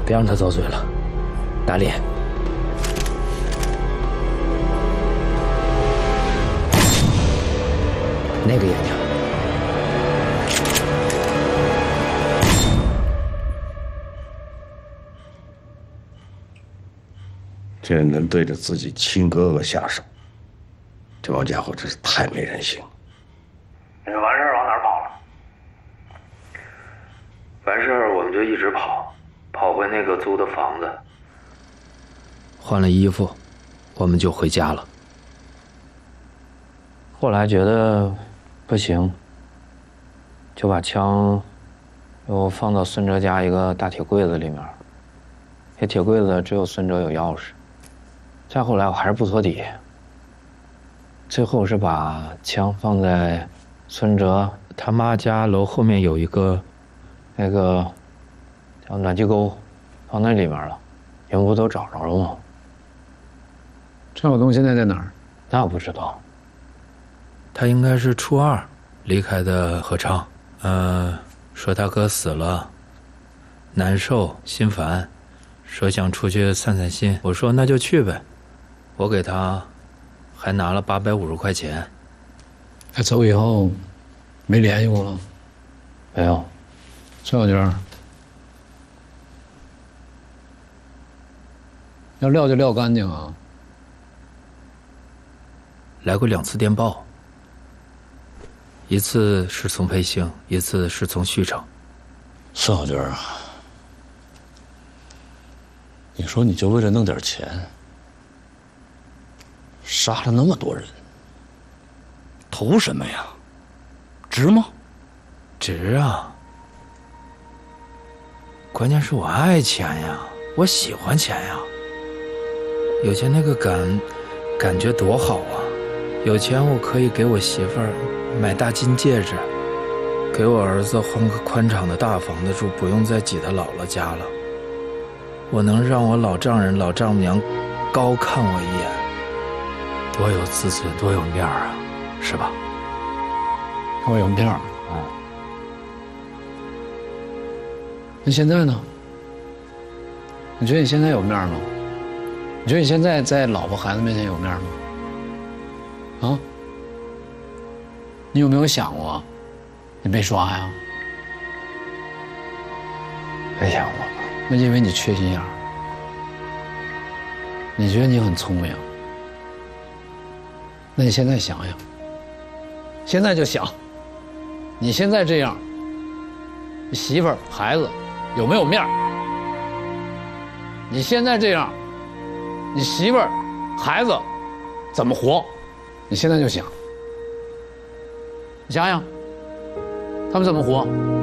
别让他遭罪了。打脸。那个眼睛。 竟然能对着自己亲哥哥下手，这帮家伙真是太没人性了。 你完事儿往哪儿跑了？完事儿我们就一直跑，跑回那个租的房子。 换了衣服，我们就回家了。 后来觉得不行，就把枪又放到孙哲家一个大铁柜子里面。那铁柜子只有孙哲有钥匙。再后来我还是不托底，最后是把枪放在孙哲他妈家楼后面有一个那个叫暖气沟，放那里面了。你们不都找着了吗？ 陈晓东现在在哪儿？ 那我不知道。 他应该是初2离开的合昌，说他哥死了，难受心烦，说想出去散散心。我说那就去呗，我给他还拿了850块钱。 他走以后没联系过了？ 没有。 崔小军，要撂就撂干净啊！ 来过2次电报，一次是从培兴，一次是从旭城。 孙小军啊，你说你就为了弄点钱，杀了那么多人，图什么呀？值吗？ 值啊！关键是我爱钱呀，我喜欢钱呀。有钱那个感觉多好啊！有钱我可以给我媳妇儿买大金戒指，给我儿子换个宽敞的大房子住，不用再挤他姥姥家了。我能让我老丈人老丈母娘高看我一眼，多有自尊，多有面儿啊，是吧？ 我有面儿啊。那现在呢？你觉得你现在有面儿吗？你觉得你现在在老婆孩子面前有面儿吗？啊？你有没有想过，你被刷呀？ 没想过。 那因为你缺心眼儿，你觉得你很聪明。那你现在想想，现在就想，你现在这样，你媳妇儿孩子有没有面儿？你现在这样，你媳妇儿孩子怎么活？你现在就想，你想想，他们怎么活？